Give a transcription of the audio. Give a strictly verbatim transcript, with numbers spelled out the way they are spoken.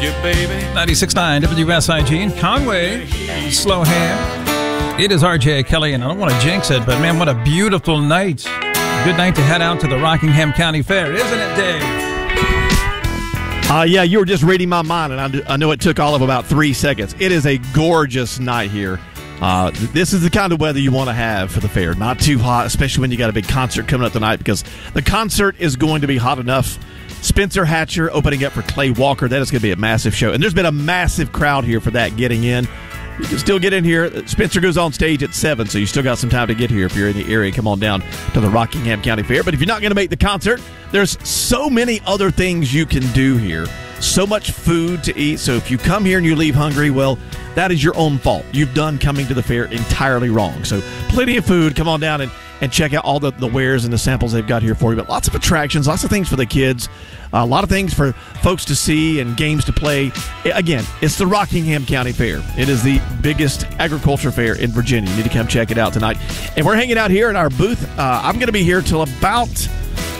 you, baby. ninety-six point nine W S I G in Conway, Slowham. It is R J Kelly, and I don't want to jinx it, but man, what a beautiful night. Good night to head out to the Rockingham County Fair, isn't it, Dave? Uh, yeah, you were just reading my mind, and I, do, I know it took all of about three seconds. It is a gorgeous night here. Uh, this is the kind of weather you want to have for the fair. Not too hot, especially when you got a big concert coming up tonight, because the concert is going to be hot enough. Spencer Hatcher opening up for Clay Walker. That is going to be a massive show. And there's been a massive crowd here for that getting in. You can still get in here. Spencer goes on stage at seven, so you still got some time to get here. If you're in the area, come on down to the Rockingham County Fair. But if you're not going to make the concert, there's so many other things you can do here. So much food to eat. So if you come here and you leave hungry, well, that is your own fault. You've done coming to the fair entirely wrong. So plenty of food. Come on down and, and check out all the, the wares and the samples they've got here for you. But lots of attractions, lots of things for the kids, uh, a lot of things for folks to see and games to play. Again, it's the Rockingham County Fair. It is the biggest agriculture fair in Virginia. You need to come check it out tonight. And we're hanging out here in our booth. Uh, I'm going to be here till about